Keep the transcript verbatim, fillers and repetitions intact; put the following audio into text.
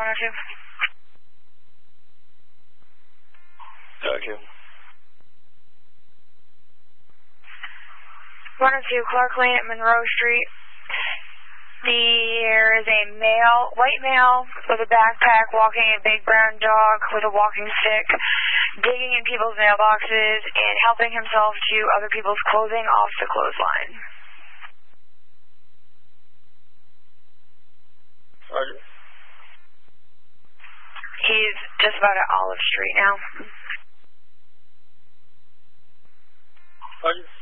one oh two. Thank you. one oh two Clark Lane at Monroe Street. There is a male, white male with a backpack walking a big brown dog with a walking stick, digging in people's mailboxes and helping himself to other people's clothing off the clothesline. Roger. He's just about at Olive Street now. Roger.